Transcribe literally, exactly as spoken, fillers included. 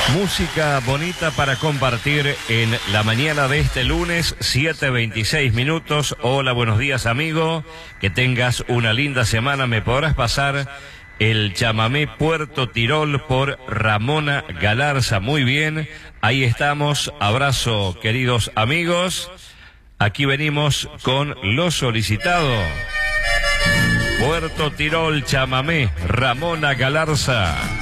Música bonita para compartir en la mañana de este lunes, siete veintiséis minutos. Hola, buenos días, amigo. Que tengas una linda semana. Me podrás pasar el chamamé Puerto Tirol por Ramona Galarza. Muy bien, ahí estamos. Abrazo, queridos amigos. Aquí venimos con lo solicitado. Puerto Tirol, chamamé, Ramona Galarza.